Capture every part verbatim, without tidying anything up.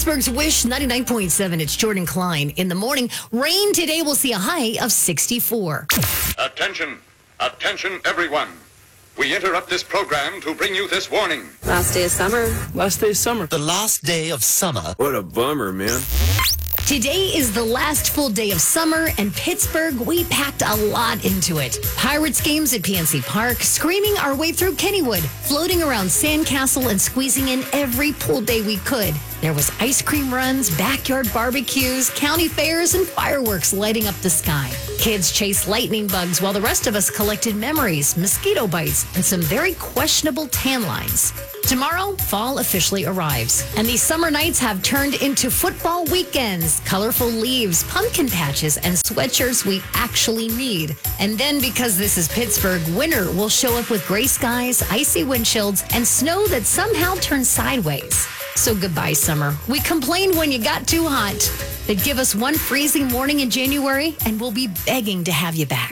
Pittsburgh's Wish ninety-nine point seven. It's Jordan Klein. In the morning, rain today will see a high of sixty-four. Attention, attention everyone. We interrupt this program to bring you this warning. Last day of summer. Last day of summer. The last day of summer. What a bummer, man. Today is the last full day of summer, and Pittsburgh, we packed a lot into it. Pirates games at P N C Park, screaming our way through Kennywood, floating around Sandcastle, and squeezing in every pool day we could. There was ice cream runs, backyard barbecues, county fairs, and fireworks lighting up the sky. Kids chased lightning bugs while the rest of us collected memories, mosquito bites, and some very questionable tan lines. Tomorrow, fall officially arrives, and these summer nights have turned into football weekends, colorful leaves, pumpkin patches, and sweatshirts we actually need. And then, because this is Pittsburgh, winter will show up with gray skies, icy wind chills, and snow that somehow turns sideways. So goodbye, summer. We complained when you got too hot. They'd give us one freezing morning in January, and we'll be begging to have you back.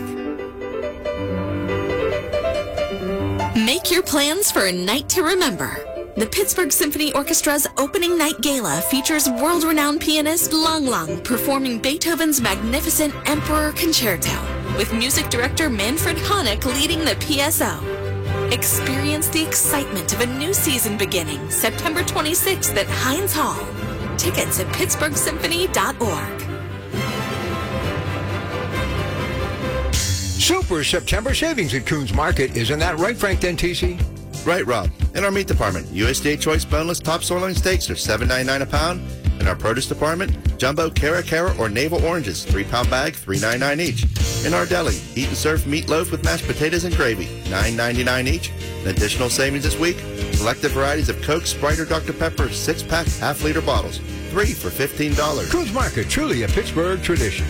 Make your plans for a night to remember. The Pittsburgh Symphony Orchestra's opening night gala features world-renowned pianist Lang Lang performing Beethoven's magnificent Emperor Concerto, with music director Manfred Honeck leading the P S O. Experience the excitement of a new season beginning September twenty-sixth at Heinz Hall. Tickets at pittsburgh symphony dot org. Super September savings at Coons Market. Isn't that right, Frank Dentisi? Right, Rob. In our meat department, U S D A Choice boneless top sirloin steaks are seven ninety-nine a pound. In our produce department, jumbo Cara Cara or navel oranges, three pound bag, three ninety-nine each. In our deli, eat and serve meatloaf with mashed potatoes and gravy, nine ninety-nine each. An additional savings this week, selected varieties of Coke, Sprite, or Doctor Pepper, six pack, half liter bottles, three for fifteen dollars. Coons Market, truly a Pittsburgh tradition.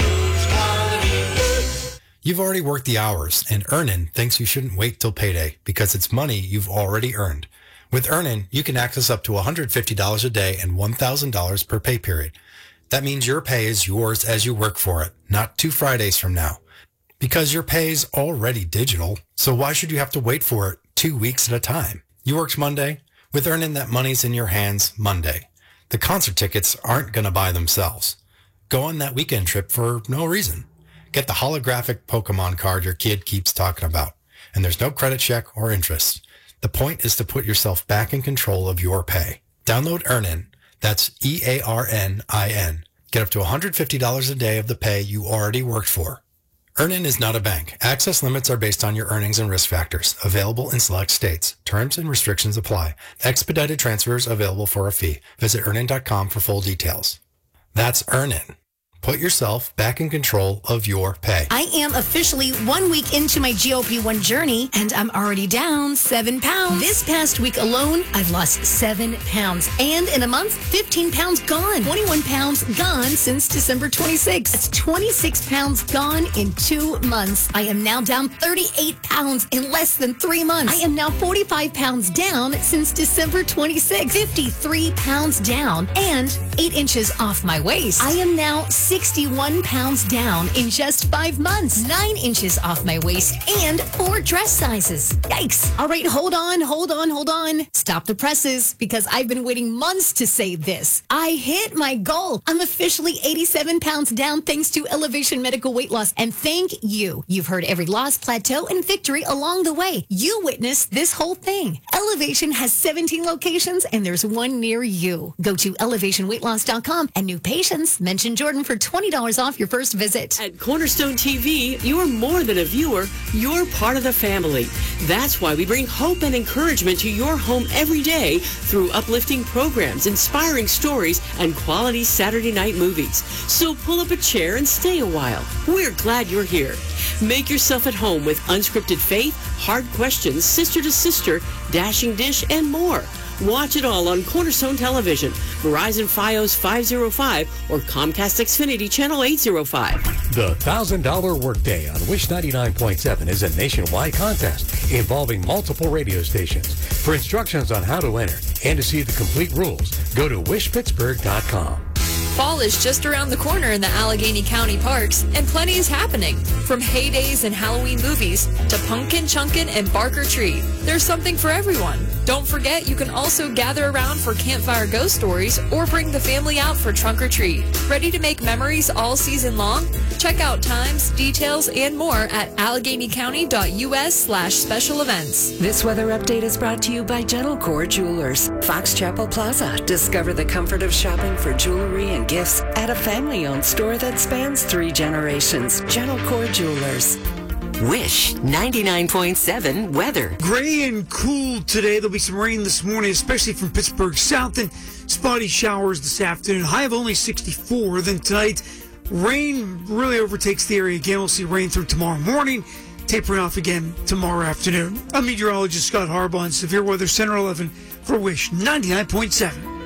You've already worked the hours, and Earnin thinks you shouldn't wait till payday because it's money you've already earned. With Earnin, you can access up to one hundred fifty dollars a day and one thousand dollars per pay period. That means your pay is yours as you work for it, not two Fridays from now. Because your pay is already digital, so why should you have to wait for it two weeks at a time? You worked Monday. With Earnin, that money's in your hands Monday. The concert tickets aren't going to buy themselves. Go on that weekend trip for no reason. Get the holographic Pokemon card your kid keeps talking about. And there's no credit check or interest. The point is to put yourself back in control of your pay. Download Earnin. That's E A R N I N. Get up to one hundred fifty dollars a day of the pay you already worked for. Earnin is not a bank. Access limits are based on your earnings and risk factors. Available in select states. Terms and restrictions apply. Expedited transfers available for a fee. Visit earnin dot com for full details. That's Earnin. Put yourself back in control of your pay. I am officially one week into my G O P one journey, and I'm already down seven pounds. This past week alone, I've lost seven pounds. And in a month, fifteen pounds gone. twenty-one pounds gone since December twenty-sixth. That's twenty-six pounds gone in two months. I am now down thirty-eight pounds in less than three months. I am now forty-five pounds down since December twenty-sixth. fifty-three pounds down and eight inches off my waist. I am now sixty-one pounds down in just five months, nine inches off my waist, and four dress sizes. Yikes. All right, hold on, hold on, hold on. Stop the presses, because I've been waiting months to say this. I hit my goal. I'm officially eighty-seven pounds down thanks to Elevation Medical Weight Loss, and thank you. You've heard every loss, plateau, and victory along the way. You witnessed this whole thing. Elevation has seventeen locations, and there's one near you. Go to elevation weight loss dot com, and new patients, mention Jordan for twenty dollars off your first visit. At Cornerstone T V, you're more than a viewer, you're part of the family. That's why we bring hope and encouragement to your home every day through uplifting programs, inspiring stories, and quality Saturday night movies. So pull up a chair and stay a while. We're glad you're here. Make yourself at home with unscripted faith, hard questions, sister to sister, dashing dish, and more. Watch it all on Cornerstone Television, Verizon Fios five oh five, or Comcast Xfinity Channel eight oh five. The one thousand dollars Workday on Wish ninety-nine point seven is a nationwide contest involving multiple radio stations. For instructions on how to enter and to see the complete rules, go to wish pittsburgh dot com. Fall is just around the corner in the Allegheny County parks, and plenty is happening. From heydays and Halloween movies to pumpkin chunkin' and bark or treat, there's something for everyone. Don't forget, you can also gather around for campfire ghost stories or bring the family out for trunk or treat. Ready to make memories all season long? Check out times, details, and more at alleghenycounty.us slash special events. This weather update is brought to you by Gentlecore Jewelers, Fox Chapel Plaza. Discover the comfort of shopping for jewelry and gifts at a family-owned store that spans three generations. Gentlecore Jewelers. Wish ninety-nine point seven weather. Gray and cool today. There'll be some rain this morning, especially from Pittsburgh south, and spotty showers this afternoon. High of only sixty-four. Then tonight, rain really overtakes the area again. We'll see rain through tomorrow morning, tapering off again tomorrow afternoon. I'm meteorologist Scott Harbaugh on Severe Weather Center eleven for Wish ninety-nine point seven.